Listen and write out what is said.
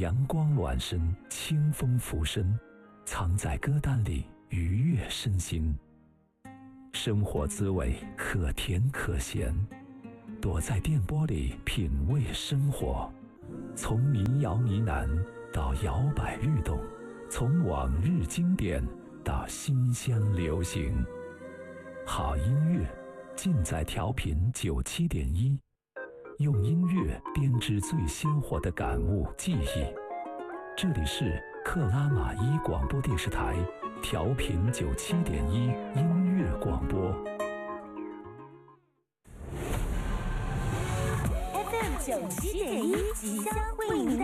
阳光暖身，清风拂身，藏在歌单里愉悦身心。生活滋味可甜可咸，躲在电波里品味生活。从民谣呢喃到摇摆律动，从往日经典到新乡流行。好音乐尽在调频97.1，用音乐编织最鲜活的感悟记忆。这里是克拉玛依广播电视台调频97.1音乐广播。 FM 97.1即将为您